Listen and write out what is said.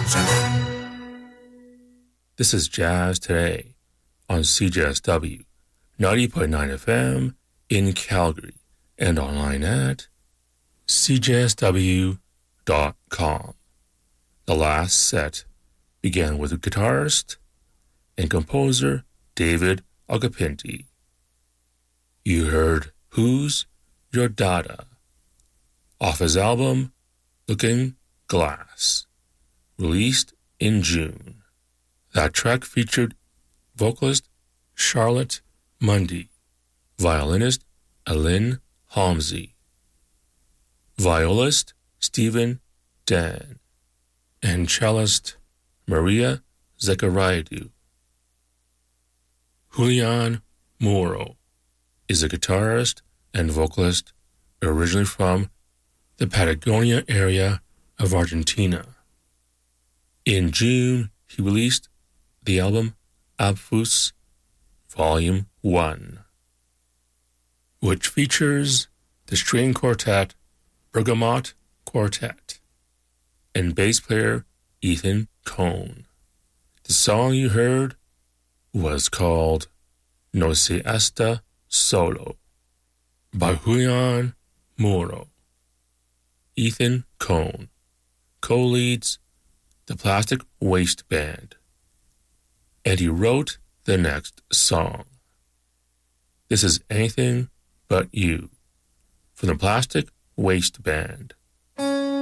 This is Jazz Today on CJSW 90.9 FM in Calgary and online at cjsw.com. The last set began with guitarist and composer David Agapinti. You heard Who's Your Dada off his album Looking Glass, released in June. That track featured vocalist Charlotte Mundy, violinist Alin Halmsey, violist Stephen Dan, and cellist Maria Zachariadou. Julian Muro is a guitarist and vocalist originally from the Patagonia area of Argentina. In June, he released the album Abfus Volume 1, which features the string quartet Bergamot Quartet and bass player Ethan Cohn. The song you heard was called No Se Está Solo by Julian Muro. Ethan Cohn co-leads the Plastic Waste Band, and he wrote the next song. This is Anything But You from the Plastic Waste Band.